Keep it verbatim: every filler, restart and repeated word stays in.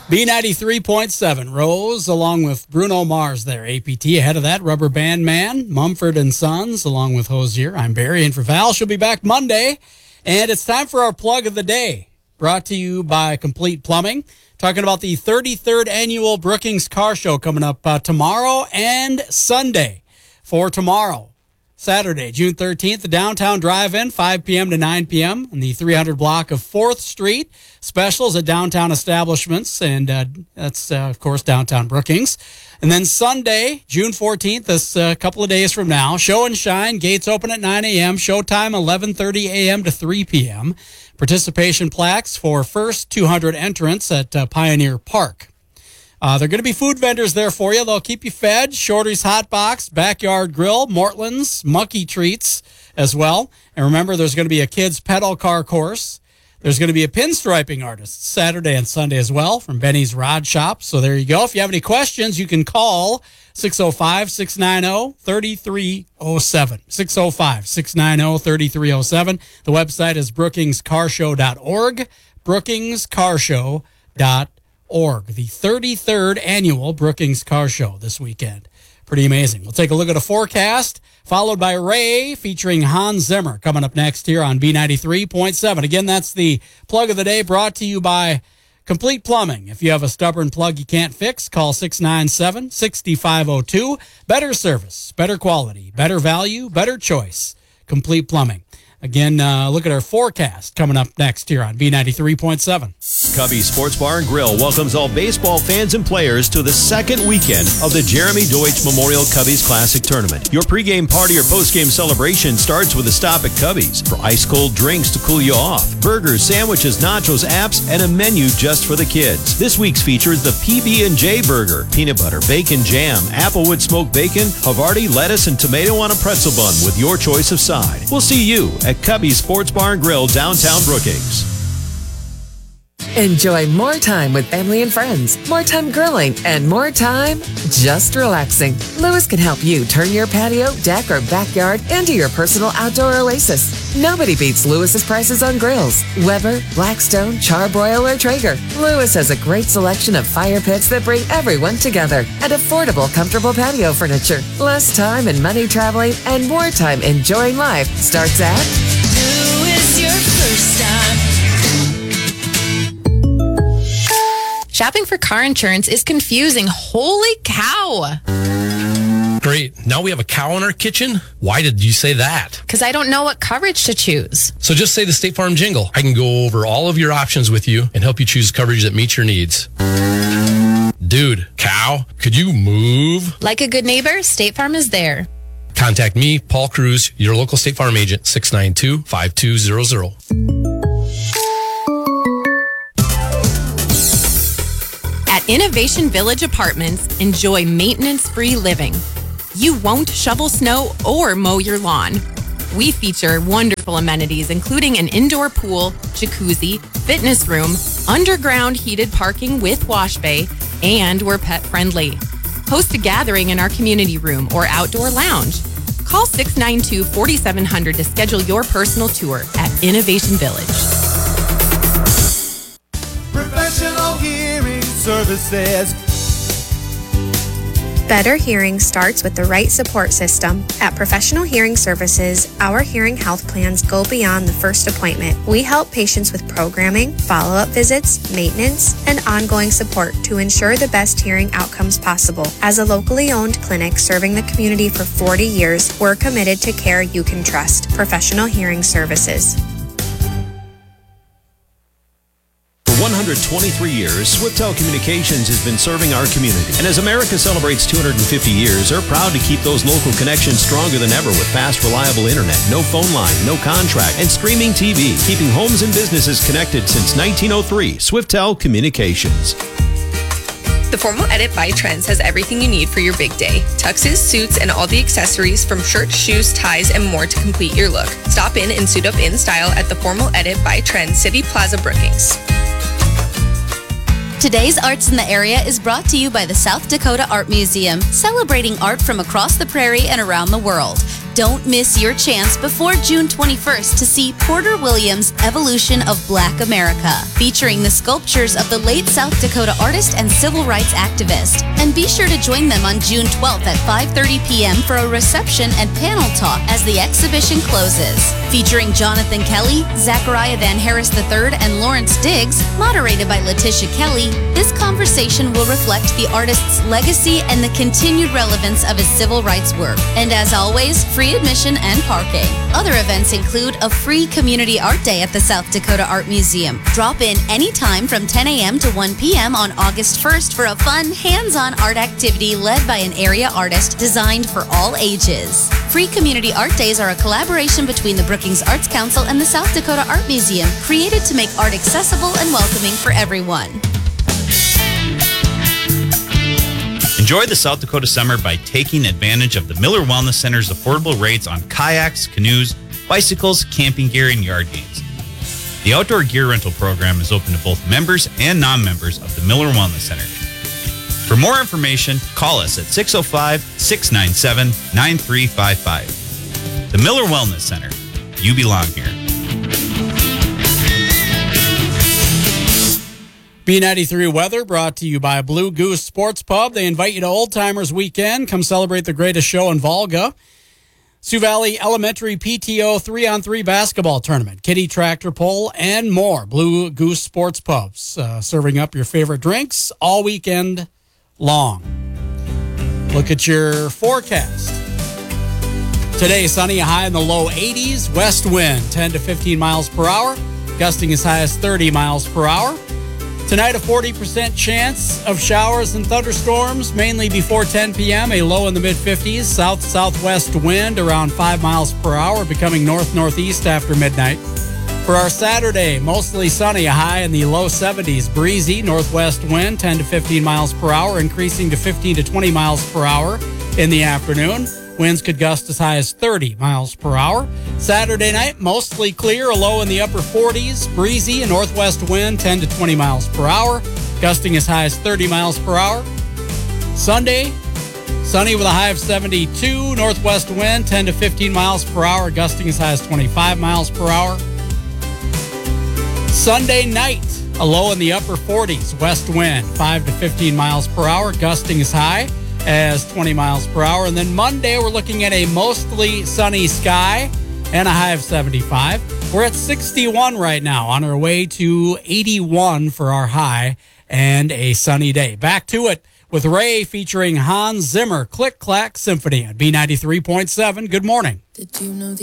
B ninety-three point seven, Rose, along with Bruno Mars there. A P T ahead of that, Rubber Band Man, Mumford and Sons, along with Hosier. I'm Barry, and for Val, she'll be back Monday. And it's time for our plug of the day, brought to you by Complete Plumbing. Talking about the thirty-third annual Brookings Car Show coming up uh, tomorrow and Sunday. For tomorrow, Saturday, June thirteenth, the Downtown Drive-In, five p.m. to nine p.m. in the three hundred block of fourth Street. Specials at downtown establishments, and uh, that's, uh, of course, downtown Brookings. And then Sunday, June fourteenth, this a uh, couple of days from now, Show and Shine, gates open at nine a.m., showtime eleven thirty a.m. to three p.m. Participation plaques for first two hundred entrants at uh, Pioneer Park. Uh, there are going to be food vendors there for you. They'll keep you fed. Shorty's Hot Box, Backyard Grill, Mortland's, Monkey Treats as well. And remember, there's going to be a kids' pedal car course. There's going to be a pinstriping artist Saturday and Sunday as well from Benny's Rod Shop. So there you go. If you have any questions, you can call six oh five, six nine oh, three three oh seven. six oh five, six nine oh, three three oh seven. The website is brookings car show dot org. brookings car show dot org. The thirty-third annual Brookings Car Show this weekend. Pretty amazing. We'll take a look at a forecast, followed by Ray featuring Hans Zimmer coming up next here on B ninety-three point seven. Again, that's the plug of the day brought to you by Complete Plumbing. If you have a stubborn plug you can't fix, call six nine seven, six five zero two. Better service, better quality, better value, better choice. Complete Plumbing. Again, uh, look at our forecast coming up next here on B ninety-three point seven. Cubby Sports Bar and Grill welcomes all baseball fans and players to the second weekend of the Jeremy Deutsch Memorial Cubbies Classic Tournament. Your pregame party or postgame celebration starts with a stop at Cubbies for ice-cold drinks to cool you off, burgers, sandwiches, nachos, apps, and a menu just for the kids. This week's feature is the P B and J Burger, peanut butter, bacon, jam, applewood smoked bacon, Havarti, lettuce, and tomato on a pretzel bun with your choice of side. We'll see you at Cubby Sports Bar and Grill, downtown Brookings. Enjoy more time with family and friends, more time grilling, and more time just relaxing. Lewis can help you turn your patio, deck, or backyard into your personal outdoor oasis. Nobody beats Lewis's prices on grills. Weber, Blackstone, Charbroil, or Traeger. Lewis has a great selection of fire pits that bring everyone together and affordable, comfortable patio furniture. Less time and money traveling and more time enjoying life starts at Lewis, your first time. Shopping for car insurance is confusing. Holy cow. Great. Now we have a cow in our kitchen? Why did you say that? Because I don't know what coverage to choose. So just say the State Farm jingle. I can go over all of your options with you and help you choose coverage that meets your needs. Dude, cow, could you move? Like a good neighbor, State Farm is there. Contact me, Paul Cruz, your local State Farm agent, six nine two, five two zero zero. At Innovation Village Apartments, enjoy maintenance-free living. You won't shovel snow or mow your lawn. We feature wonderful amenities, including an indoor pool, jacuzzi, fitness room, underground heated parking with wash bay, and we're pet-friendly. Host a gathering in our community room or outdoor lounge. Call six nine two, four seven zero zero to schedule your personal tour at Innovation Village. Professional hearing services. Better hearing starts with the right support system. At Professional Hearing Services, our hearing health plans go beyond the first appointment. We help patients with programming, follow-up visits, maintenance, and ongoing support to ensure the best hearing outcomes possible. As a locally owned clinic serving the community for forty years, we're committed to care you can trust. Professional Hearing Services. one hundred twenty-three years, Swiftel Communications has been serving our community. And as America celebrates two hundred fifty years, they're proud to keep those local connections stronger than ever with fast, reliable internet, no phone line, no contract, and streaming T V, keeping homes and businesses connected since nineteen oh three. Swiftel Communications. The Formal Edit by Trends has everything you need for your big day. Tuxes, suits, and all the accessories from shirts, shoes, ties, and more to complete your look. Stop in and suit up in style at the Formal Edit by Trends, City Plaza, Brookings. Today's Arts in the Area is brought to you by the South Dakota Art Museum, celebrating art from across the prairie and around the world. Don't miss your chance before June twenty-first to see Porter Williams' Evolution of Black America, featuring the sculptures of the late South Dakota artist and civil rights activist. And be sure to join them on June twelfth at five thirty p.m. for a reception and panel talk as the exhibition closes. Featuring Jonathan Kelly, Zachariah Van Harris the third, and Lawrence Diggs, moderated by Letitia Kelly, this conversation will reflect the artist's legacy and the continued relevance of his civil rights work. And as always, free admission and parking. Other events include a free community art day at the South Dakota Art Museum. Drop in anytime from ten a.m. to one p.m. on August first for a fun, hands-on art activity led by an area artist designed for all ages. Free community art days are a collaboration between the Brookings Arts Council and the South Dakota Art Museum, created to make art accessible and welcoming for everyone. Enjoy the South Dakota summer by taking advantage of the Miller Wellness Center's affordable rates on kayaks, canoes, bicycles, camping gear, and yard games. The outdoor gear rental program is open to both members and non-members of the Miller Wellness Center. For more information, call us at six oh five, six nine seven, nine three five five. The Miller Wellness Center. You belong here. B ninety-three weather brought to you by Blue Goose Sports Pub. They invite you to Old Timers Weekend. Come celebrate the greatest show in Volga. Sioux Valley Elementary P T O three on three basketball tournament, kiddie tractor pull, and more. Blue Goose Sports Pubs, uh, serving up your favorite drinks all weekend long. Look at your forecast. Today, sunny, a high in the low eighties. West wind, ten to fifteen miles per hour. Gusting as high as thirty miles per hour. Tonight, a forty percent chance of showers and thunderstorms, mainly before ten p.m., a low in the mid-fifties. South-southwest wind around five miles per hour, becoming north-northeast after midnight. For our Saturday, mostly sunny, a high in the low seventies. Breezy, northwest wind, ten to fifteen miles per hour, increasing to fifteen to twenty miles per hour in the afternoon. Winds could gust as high as thirty miles per hour. Saturday night, mostly clear, a low in the upper forties. Breezy, a northwest wind, ten to twenty miles per hour, gusting as high as thirty miles per hour. Sunday, sunny with a high of seventy-two. Northwest wind, ten to fifteen miles per hour, gusting as high as twenty-five miles per hour. Sunday night, a low in the upper forties. West wind, five to fifteen miles per hour, gusting as high as twenty miles per hour. And then Monday, we're looking at a mostly sunny sky and a high of seventy-five. We're at sixty-one right now, on our way to eighty-one for our high and a sunny day. Back to it with Ray featuring Hans Zimmer, Click Clack Symphony at B ninety-three point seven. Good morning. Did you know